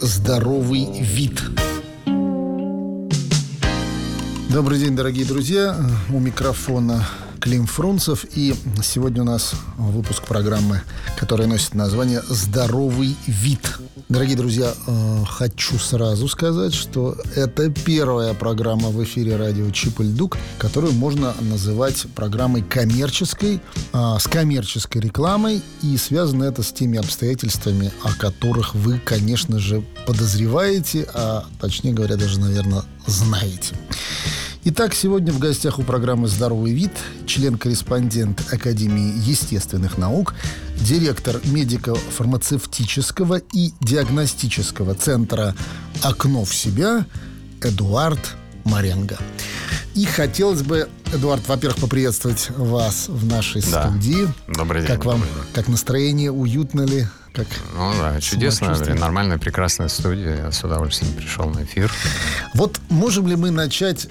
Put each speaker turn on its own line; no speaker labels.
«Здоровый вид». Добрый день, дорогие друзья. У микрофона Клим Фрунцев. И сегодня у нас выпуск программы, которая носит название «Здоровый вид». Дорогие друзья, хочу сразу сказать, что это первая программа в эфире радио «Чип и Льдук», которую можно называть программой коммерческой, с коммерческой рекламой. И связано это с теми обстоятельствами, о которых вы, конечно же, подозреваете, а точнее говоря, даже, наверное, знаете. Итак, сегодня в гостях у программы «Здоровый вид» член-корреспондент Академии естественных наук, директор медико-фармацевтического и диагностического центра «Окно в себя» Эдуард Маренго. И хотелось бы, Эдуард, во-первых, поприветствовать вас в нашей студии.
Добрый день.
Как вам? Как настроение? Уютно ли? Как
чудесно, нормальная, прекрасная студия. Я с удовольствием пришел на эфир.
Вот можем ли мы начать